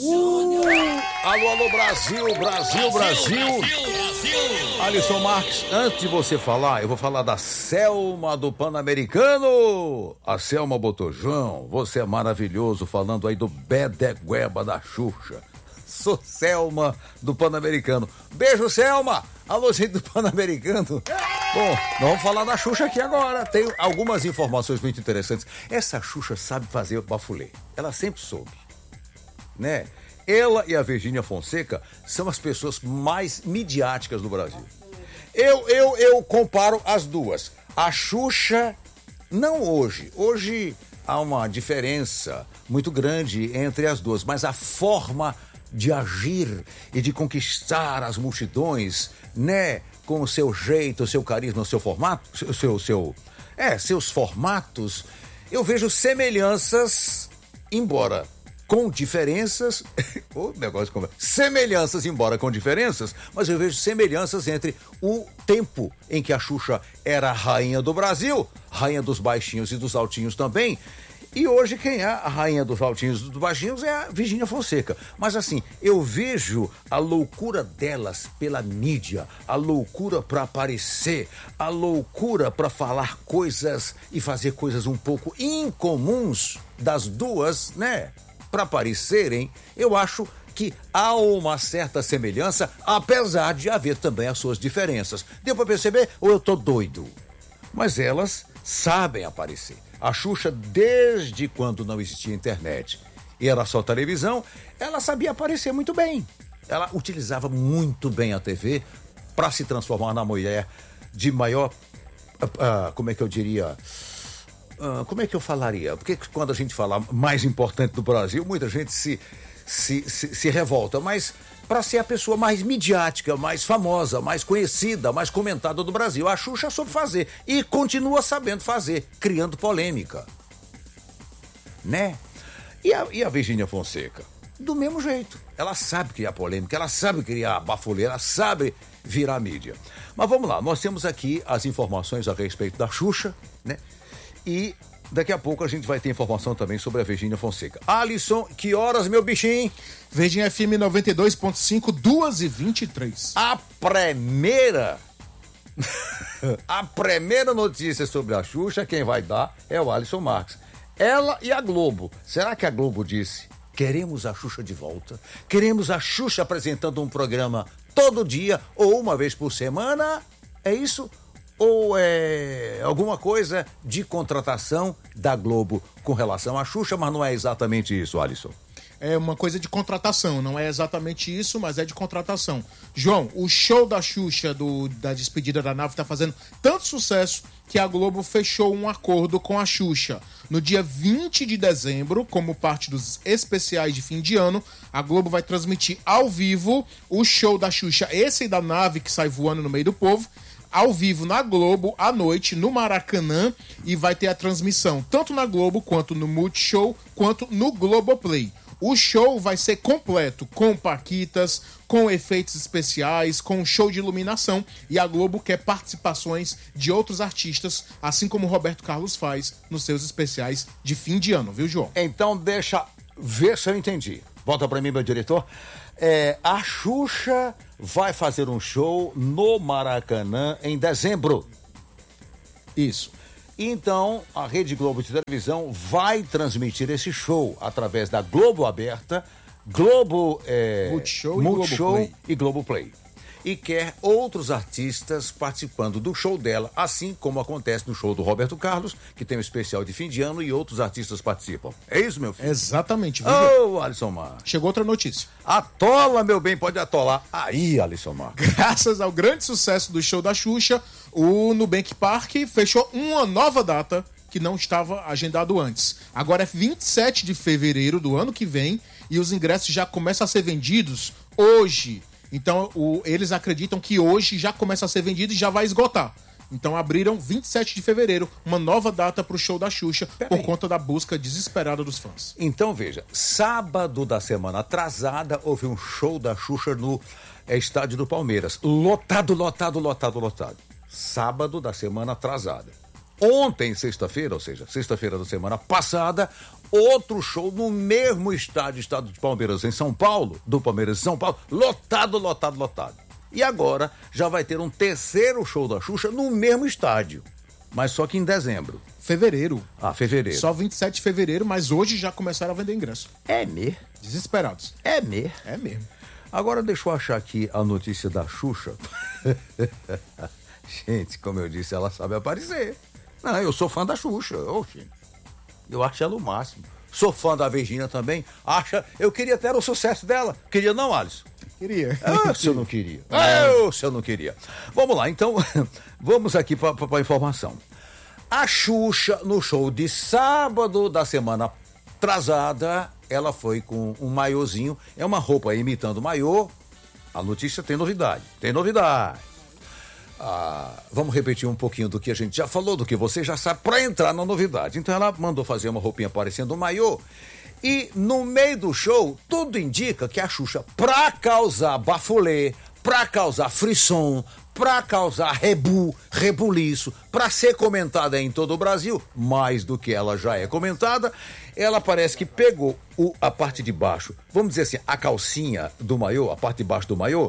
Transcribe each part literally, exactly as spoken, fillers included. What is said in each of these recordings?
Uh! Alô, alô, Brasil, Brasil, Brasil, Brasil, Brasil. Alisson Marques, antes de você falar, eu vou falar da Selma do Pan-Americano. A Selma botou: João, você é maravilhoso, falando aí do Bedegueba da Xuxa. Sou Selma do Pan-Americano. Beijo, Selma. Alô, gente do Pan-Americano. Bom, nós vamos falar da Xuxa aqui agora. Tem algumas informações muito interessantes. Essa Xuxa sabe fazer bafulê. Ela sempre soube, né? Ela e a Virgínia Fonseca são as pessoas mais midiáticas do Brasil. Eu, eu, eu comparo as duas. A Xuxa, não hoje. Hoje há uma diferença muito grande entre as duas, mas a forma de agir e de conquistar as multidões, né? Com o seu jeito, o seu carisma, o seu formato, o seu, seu, é, seus formatos, eu vejo semelhanças, embora com diferenças, o negócio como semelhanças, embora com diferenças, mas eu vejo semelhanças entre o tempo em que a Xuxa era a rainha do Brasil, rainha dos baixinhos e dos altinhos também, e hoje quem é a rainha dos altinhos e dos baixinhos é a Virgínia Fonseca. Mas assim, eu vejo a loucura delas pela mídia, a loucura para aparecer, a loucura para falar coisas e fazer coisas um pouco incomuns das duas, né? Para aparecerem, eu acho que há uma certa semelhança, apesar de haver também as suas diferenças. Deu para perceber? Ou eu tô doido? Mas elas sabem aparecer. A Xuxa, desde quando não existia internet e era só televisão, ela sabia aparecer muito bem. Ela utilizava muito bem a T V para se transformar na mulher de maior, uh, uh, como é que eu diria, uh, como é que eu falaria? Porque quando a gente fala mais importante do Brasil, muita gente se, se, se, se revolta, mas para ser a pessoa mais midiática, mais famosa, mais conhecida, mais comentada do Brasil. A Xuxa soube fazer e continua sabendo fazer, criando polêmica, né? E a, e a Virgínia Fonseca? Do mesmo jeito. Ela sabe criar polêmica, ela sabe criar bafulê, ela sabe virar mídia. Mas vamos lá, nós temos aqui as informações a respeito da Xuxa, né? E daqui a pouco a gente vai ter informação também sobre a Virgínia Fonseca. Alisson, que horas, meu bichinho? Virgínia F M noventa e dois ponto cinco, duas e vinte e três. A primeira... a primeira notícia sobre a Xuxa, quem vai dar é o Alisson Marques. Ela e a Globo. Será que a Globo disse: queremos a Xuxa de volta? Queremos a Xuxa apresentando um programa todo dia ou uma vez por semana? É isso? Ou é alguma coisa de contratação da Globo com relação à Xuxa, mas não é exatamente isso, Alisson? É uma coisa de contratação, não é exatamente isso, mas é de contratação. João, o show da Xuxa, do, da despedida da nave, tá fazendo tanto sucesso que a Globo fechou um acordo com a Xuxa. No dia vinte de dezembro, como parte dos especiais de fim de ano, a Globo vai transmitir ao vivo o show da Xuxa, esse da nave que sai voando no meio do povo, ao vivo na Globo, à noite, no Maracanã, e vai ter a transmissão tanto na Globo, quanto no Multishow, quanto no Globoplay. O show vai ser completo, com paquitas, com efeitos especiais, com show de iluminação, e a Globo quer participações de outros artistas, assim como o Roberto Carlos faz nos seus especiais de fim de ano, viu, João? Então deixa ver se eu entendi. Volta pra mim, meu diretor. É, a Xuxa vai fazer um show no Maracanã em dezembro. Isso. Então, a Rede Globo de televisão vai transmitir esse show através da Globo Aberta, Globo é, Multishow, Multishow e, e Globoplay. E quer outros artistas participando do show dela, assim como acontece no show do Roberto Carlos, que tem um especial de fim de ano e outros artistas participam. É isso, meu filho? Exatamente. Viu? Ô, oh, Alisson Marques. Chegou outra notícia. Atola, meu bem, pode atolar. Aí, Alisson Marques. Graças ao grande sucesso do show da Xuxa, o Nubank Park fechou uma nova data que não estava agendado antes. Agora é vinte e sete de fevereiro do ano que vem e os ingressos já começam a ser vendidos hoje. Então, o, eles acreditam que hoje já começa a ser vendido e já vai esgotar. Então, abriram vinte e sete de fevereiro, uma nova data para o show da Xuxa, Pera por aí. conta da busca desesperada dos fãs. Então, veja, sábado da semana atrasada, houve um show da Xuxa no é, estádio do Palmeiras. Lotado, lotado, lotado, lotado. Sábado da semana atrasada. Ontem, sexta-feira, ou seja, sexta-feira da semana passada, outro show no mesmo estádio, estado de Palmeiras, em São Paulo, do Palmeiras em São Paulo, lotado, lotado, lotado. E agora já vai ter um terceiro show da Xuxa no mesmo estádio, mas só que em dezembro. Fevereiro. Ah, fevereiro. Só vinte e sete de fevereiro, mas hoje já começaram a vender ingresso. É mesmo? Desesperados. É mesmo? É mesmo. Agora deixa eu achar aqui a notícia da Xuxa. Gente, como eu disse, ela sabe aparecer. Não, eu sou fã da Xuxa. Oxe, eu acho ela o máximo. Sou fã da Virgínia também. Acha, eu queria ter o sucesso dela. Queria não, Alisson? Queria. Ah, se eu não queria. Ah, se eu não queria. Vamos lá, então, vamos aqui para a informação. A Xuxa, no show de sábado da semana atrasada, ela foi com um maiôzinho, é uma roupa imitando maiô. A notícia tem novidade, tem novidade. Ah, vamos repetir um pouquinho do que a gente já falou, do que você já sabe, para entrar na novidade. Então ela mandou fazer uma roupinha parecendo um maiô. E no meio do show, tudo indica que a Xuxa, pra causar bafulê, pra causar frisson, pra causar rebu, rebuliço, pra ser comentada em todo o Brasil, mais do que ela já é comentada, ela parece que pegou o, a parte de baixo, vamos dizer assim, a calcinha do maiô, a parte de baixo do maiô,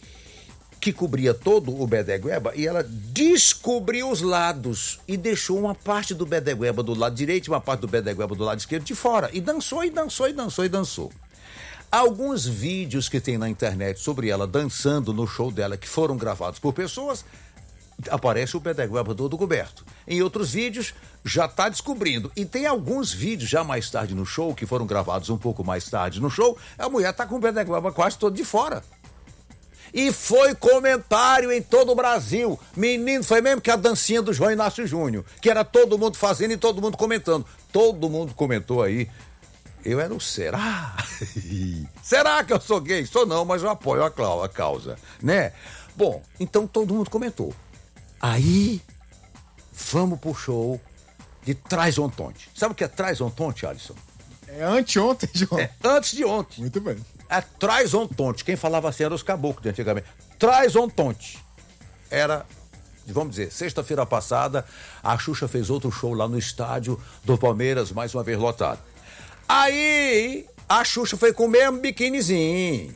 que cobria todo o bedegueba, e ela descobriu os lados e deixou uma parte do bedegueba do lado direito e uma parte do bedegueba do lado esquerdo de fora. E dançou, e dançou, e dançou, e dançou. Alguns vídeos que tem na internet sobre ela dançando no show dela, que foram gravados por pessoas, aparece o bedegueba todo coberto. Em outros vídeos, já está descobrindo. E tem alguns vídeos já mais tarde no show, que foram gravados um pouco mais tarde no show, a mulher está com o bedegueba quase todo de fora. E foi comentário em todo o Brasil. Menino, foi mesmo que a dancinha do João Inácio Júnior, que era todo mundo fazendo e todo mundo comentando. Todo mundo comentou aí. Eu era o será? Será que eu sou gay? Sou não, mas eu apoio a causa, né? Bom, então todo mundo comentou. Aí, vamos pro show de Trás-on-Tonte. Sabe o que é Trás-on-Tonte, Alisson? É anteontem, João. É antes de ontem. Muito bem. É Trás-on-Tonte. Quem falava assim eram os caboclos de antigamente. Trás-on-Tonte. Era, vamos dizer, sexta-feira passada, a Xuxa fez outro show lá no estádio do Palmeiras, mais uma vez lotado. Aí, a Xuxa foi com o mesmo biquinizinho.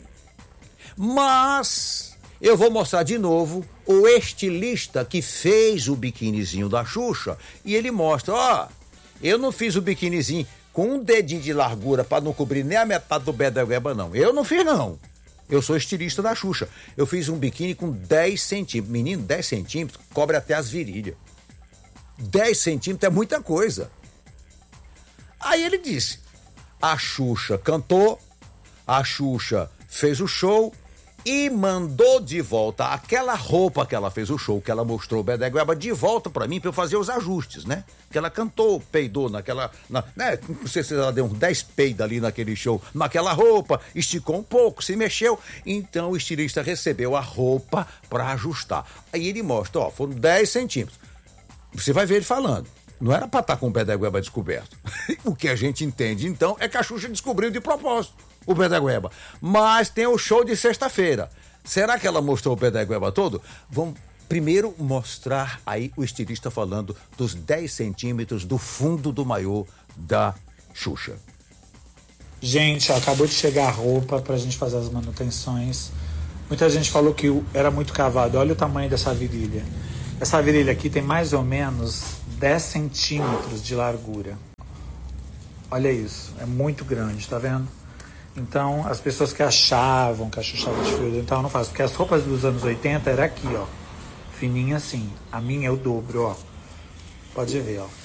Mas, eu vou mostrar de novo o estilista que fez o biquinizinho da Xuxa. E ele mostra, ó, eu não fiz o biquinizinho com um dedinho de largura para não cobrir nem a metade do bedegueba, não. Eu não fiz, não. Eu sou estilista da Xuxa. Eu fiz um biquíni com dez centímetros. Menino, dez centímetros cobre até as virilhas. dez centímetros é muita coisa. Aí ele disse, a Xuxa cantou, a Xuxa fez o show e mandou de volta aquela roupa que ela fez o show, que ela mostrou o bedegueba, de volta pra mim, pra eu fazer os ajustes, né? Que ela cantou, peidou naquela, na, né? Não sei se ela deu uns dez peidos ali naquele show, naquela roupa, esticou um pouco, se mexeu. Então o estilista recebeu a roupa pra ajustar. Aí ele mostra, ó, foram dez centímetros. Você vai ver ele falando. Não era pra estar com o bedegueba descoberto. O que a gente entende, então, é que a Xuxa descobriu de propósito o bedegueba. Mas tem o show de sexta-feira. Será que ela mostrou o bedegueba todo? Vamos primeiro mostrar aí o estilista falando dos dez centímetros do fundo do maiô da Xuxa. Gente, ó, acabou de chegar a roupa pra gente fazer as manutenções. Muita gente falou que era muito cavado. Olha o tamanho dessa virilha. Essa virilha aqui tem mais ou menos dez centímetros de largura. Olha isso, é muito grande, tá vendo? Então, as pessoas que achavam que a Xuxa era de fio, então não faz, porque as roupas dos anos oitenta era aqui, ó, fininha assim. A minha é o dobro, ó. Pode ver, ó.